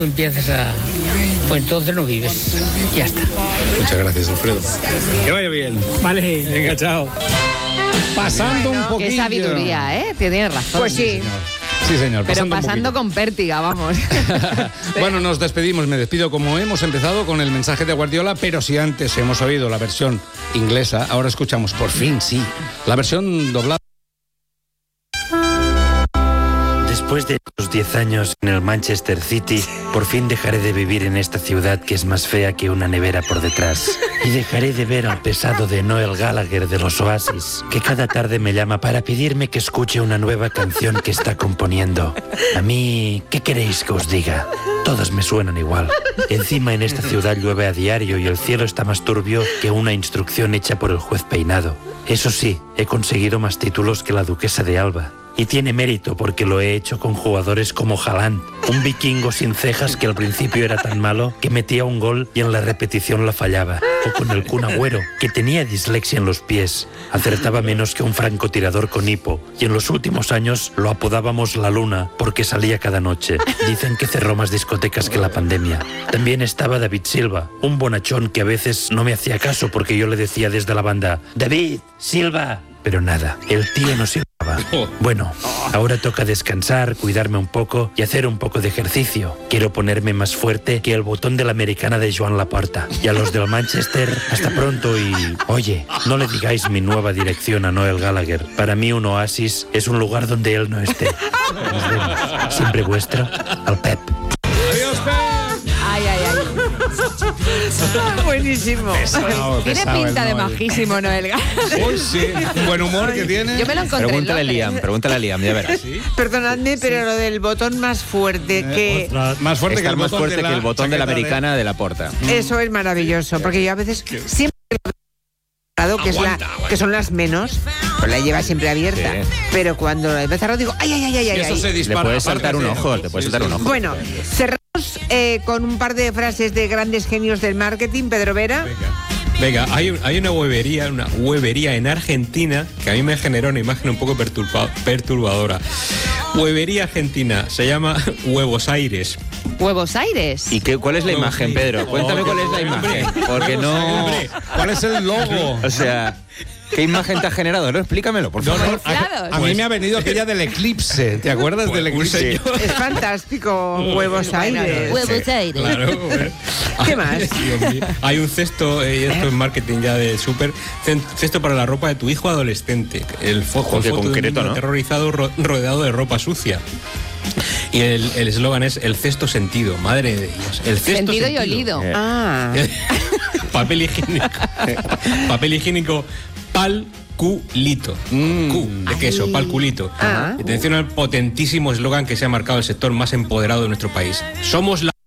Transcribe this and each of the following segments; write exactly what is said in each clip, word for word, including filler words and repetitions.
empiezas a... pues entonces no vives. Ya está. Muchas gracias, Alfredo. Que vaya bien. Vale. Venga, chao. Pasando Bueno, un poquillo. Qué sabiduría, ¿eh? Tienes razón. Pues sí. Sí, señor. Pero pasando, pasando con pértiga, vamos. Bueno, nos despedimos. Me despido como hemos empezado con el mensaje de Guardiola, pero si antes hemos oído la versión inglesa, ahora escuchamos, por fin, sí, la versión doblada. Después de los diez años en el Manchester City, por fin dejaré de vivir en esta ciudad que es más fea que una nevera por detrás. Y dejaré de ver al pesado de Noel Gallagher de los Oasis, que cada tarde me llama para pedirme que escuche una nueva canción que está componiendo. A mí, ¿qué queréis que os diga? Todas me suenan igual. Encima en esta ciudad llueve a diario y el cielo está más turbio que una instrucción hecha por el juez Peinado. Eso sí, he conseguido más títulos que la duquesa de Alba. Y tiene mérito porque lo he hecho con jugadores como Haaland, un vikingo sin cejas que al principio era tan malo que metía un gol y en la repetición la fallaba. O con el Kun Agüero, que tenía dislexia en los pies, acertaba menos que un francotirador con hipo, y en los últimos años lo apodábamos La Luna porque salía cada noche. Dicen que cerró más discotecas que la pandemia. También estaba David Silva, un bonachón que a veces no me hacía caso porque yo le decía desde la banda: David, Silva. Pero nada, el tío no silbaba. Bueno, ahora toca descansar, cuidarme un poco y hacer un poco de ejercicio. Quiero ponerme más fuerte que el botón de la americana de Joan Laporta. Y a los del Manchester, hasta pronto y... Oye, no le digáis mi nueva dirección a Noel Gallagher. Para mí un oasis es un lugar donde él no esté. Nos vemos. Siempre vuestro, al Pep. Adiós, Pep. Ay, ay, ay. Buenísimo. Pesado, Tiene pesado pinta el de Noel. majísimo, Noel Gallagher. Uy, sí, un buen humor que tiene. Yo me lo encontré. Pregúntale a en Londres. Liam, pregúntale a Liam, ya verás. Perdonadme, pero lo del botón más fuerte que... Ostras, más fuerte que Estar el más botón fuerte de la que el botón de la chaqueta americana de la Porta. Eso es maravilloso, porque yo a veces siempre que es la que son las menos, pues la lleva siempre abierta, Sí. pero cuando la he cerrado digo ay ay ay ay Y ay. eso ay. se Le dispara. puedes saltar un apártate. ojo, te puedes Sí, saltar sí. un ojo. Bueno, cerramos eh, con un par de frases de grandes genios del marketing, Pedro Vera. Venga, hay, hay una huevería, una huevería en Argentina que a mí me generó una imagen un poco perturba- perturbadora. Huevería argentina, se llama Huevos Aires. Huevos Aires. ¿Y qué, cuál es la Huevos imagen, Aires. Pedro? Cuéntame Oh, cuál es la hombre. imagen. Porque no... Hombre, ¿Cuál es el logo? O sea, ¿qué imagen te ha generado? No, explícamelo, por No, favor. no, Inflados. A mí me ha venido aquella del eclipse. ¿Te acuerdas Pues, del un eclipse? señor. Es fantástico, huevos aires. Huevos Aires. Claro, bueno. ¿Qué más? Dios mío. Hay un cesto, eh, y esto es marketing ya de súper, cen- cesto para la ropa de tu hijo adolescente. El fo- con Qué foto de un concreto, niño ¿no? aterrorizado ro- rodeado de ropa sucia. Y el el eslogan es el cesto sentido. Madre de Dios. El cesto Sentido y sentido. olido. Eh. Ah, Papel higiénico. Papel higiénico palculito. Q de queso, palculito. Ah. Atención al potentísimo eslogan que se ha marcado el sector más empoderado de nuestro país. Somos la...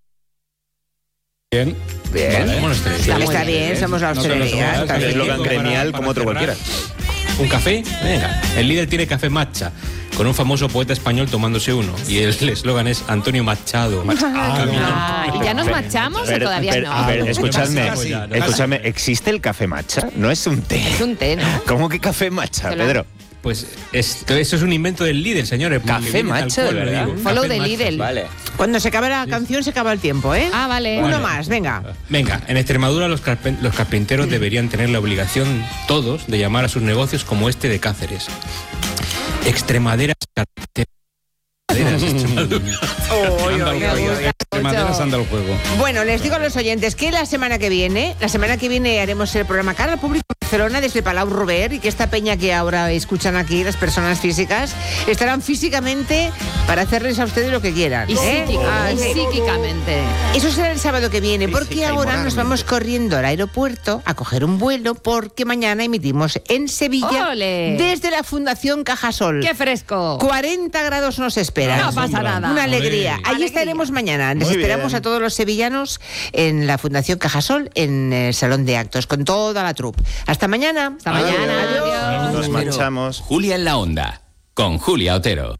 Bien. bien. Somos los tres. Está muy Está bien. bien, somos la No se nos hostelería. jodas, está El bien. eslogan Para- gremial para como otro cerrar. cualquiera. ¿Un café? Venga. El líder tiene café matcha, con un famoso poeta español tomándose uno. Y el eslogan es Antonio Machado. Ah, ¿y ya nos machamos o Pero- todavía pero- no? A ver, Ah, escuchadme, casi, casi. escúchame, ¿existe el café matcha? No es un té. Es un té, ¿no? ¿Cómo que café matcha, Se lo- Pedro? Pues esto, eso es un invento del líder, señores. porque Café viene tal matcha, cual, ¿de lo verdad? digo. Follow Café the matcha. Lidl. Vale. Cuando se acaba la canción se acaba el tiempo, ¿eh? Ah, vale. Uno Bueno. más, venga. Venga, en Extremadura los, carpen- los carpinteros deberían tener la obligación, todos, de llamar a sus negocios como este de Cáceres. Extremaderas carpinteras. Extremaderas, Extremadura. Maderas anda el juego. Bueno, les digo a los oyentes que la semana que viene, la semana que viene haremos el programa Cara al Público de Barcelona desde Palau Robert, y que esta peña que ahora escuchan aquí, las personas físicas, estarán físicamente para hacerles a ustedes lo que quieran. Y, ¿eh? psíquica- Ah, y sí. psíquicamente. Eso será el sábado que viene, porque Física y ahora nos moralmente. vamos corriendo al aeropuerto a coger un vuelo, porque mañana emitimos en Sevilla ¡Ole! desde la Fundación Cajasol. ¡Qué fresco! cuarenta grados nos esperan. No pasa nada. Una alegría. Ole. Allí Alegría. estaremos mañana. Les Muy esperamos bien. a todos los sevillanos en la Fundación Cajasol, en el Salón de Actos, con toda la troupe. Hasta mañana. Hasta mañana. Adiós. Nos marchamos. Julia en la Onda, con Julia Otero.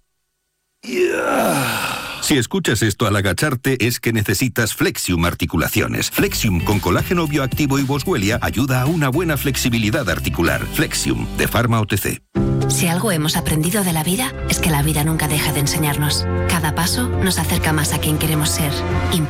Si escuchas esto al agacharte es que necesitas Flexium Articulaciones. Flexium con colágeno bioactivo y boswellia ayuda a una buena flexibilidad articular. Flexium, de Pharma O T C. Si algo hemos aprendido de la vida, es que la vida nunca deja de enseñarnos. Cada paso nos acerca más a quien queremos ser.